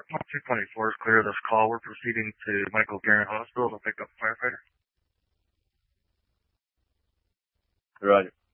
224 is clear of this call. We're proceeding to Michael Garrett Hospital to pick up a firefighter. Roger.